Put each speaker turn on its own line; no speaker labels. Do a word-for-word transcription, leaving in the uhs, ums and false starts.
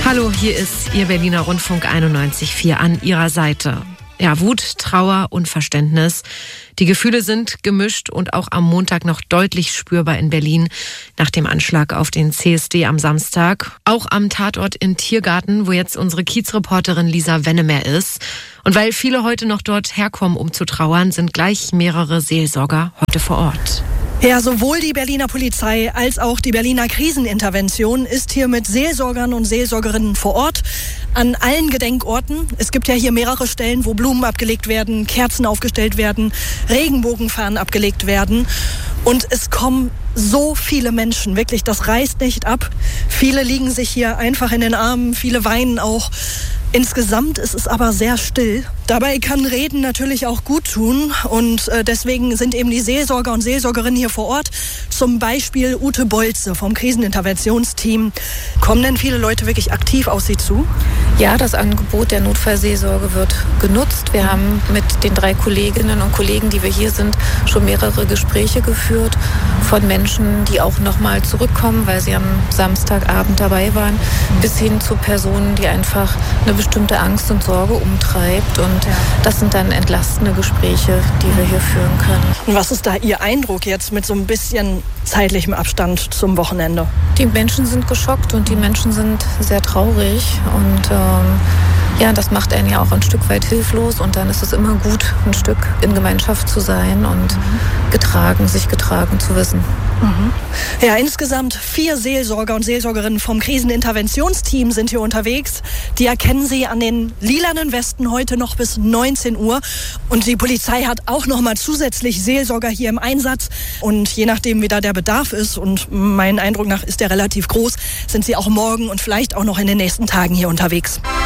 Hallo, hier ist Ihr Berliner Rundfunk einundneunzig Komma vier an Ihrer Seite. Ja, Wut, Trauer und Verständnis. Die Gefühle sind gemischt und auch am Montag noch deutlich spürbar in Berlin nach dem Anschlag auf den C S D am Samstag. Auch am Tatort in Tiergarten, wo jetzt unsere Kiezreporterin Lisa Wennemer ist. Und weil viele heute noch dort herkommen, um zu trauern, sind gleich mehrere Seelsorger heute vor Ort.
Ja, sowohl die Berliner Polizei als auch die Berliner Krisenintervention ist hier mit Seelsorgern und Seelsorgerinnen vor Ort an allen Gedenkorten. Es gibt ja hier mehrere Stellen, wo Blumen abgelegt werden, Kerzen aufgestellt werden, Regenbogenfahnen abgelegt werden. Und es kommen so viele Menschen, wirklich, das reißt nicht ab. Viele liegen sich hier einfach in den Armen, viele weinen auch. Insgesamt ist es aber sehr still. Dabei kann Reden natürlich auch gut tun und äh, deswegen sind eben die Seelsorger und Seelsorgerinnen hier vor Ort. Zum Beispiel Ute Bolze vom Kriseninterventionsteam. Kommen denn viele Leute wirklich aktiv auf Sie zu?
Ja, das Angebot der Notfallseelsorge wird genutzt. Wir haben mit den drei Kolleginnen und Kollegen, die wir hier sind, schon mehrere Gespräche geführt von Menschen, die auch nochmal zurückkommen, weil sie am Samstagabend dabei waren, bis hin zu Personen, die einfach eine bestimmte Angst und Sorge umtreibt. Und das sind dann entlastende Gespräche, die wir hier führen können.
Und was ist da Ihr Eindruck jetzt mit so ein bisschen zeitlichem Abstand zum Wochenende?
Die Menschen sind geschockt und die Menschen sind sehr traurig. Und ähm, ja, das macht einen ja auch ein Stück weit hilflos. Und dann ist es immer gut, ein Stück in Gemeinschaft zu sein und mhm. getragen, sich getragen zu wissen.
Mhm. Ja, insgesamt vier Seelsorger und Seelsorgerinnen vom Kriseninterventionsteam sind hier unterwegs. Die erkennen Sie an den lilanen Westen heute noch bis neunzehn Uhr. Und die Polizei hat auch noch mal zusätzlich Seelsorger hier im Einsatz. Und je nachdem, wie da der Bedarf ist, und meinen Eindruck nach ist der relativ groß, sind sie auch morgen und vielleicht auch noch in den nächsten Tagen hier unterwegs.